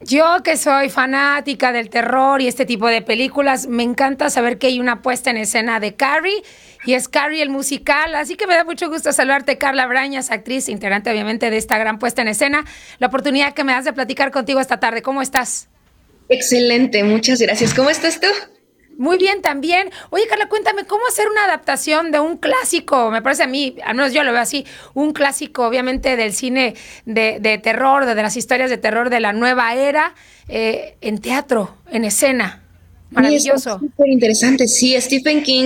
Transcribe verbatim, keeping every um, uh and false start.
Yo que soy fanática del terror y este tipo de películas, me encanta saber que hay una puesta en escena de Carrie y es Carrie el musical, así que me da mucho gusto saludarte, Carla Brañas, actriz, integrante obviamente de esta gran puesta en escena, la oportunidad que me das de platicar contigo esta tarde. ¿Cómo estás? Excelente, muchas gracias. ¿Cómo estás tú? Muy bien también. Oye, Carla, cuéntame, ¿cómo hacer una adaptación de un clásico? Me parece a mí, al menos yo lo veo así, un clásico obviamente del cine de, de terror, de, de las historias de terror de la nueva era, eh, en teatro, en escena. Sí, está Maravilloso. súper interesante. Sí, Stephen King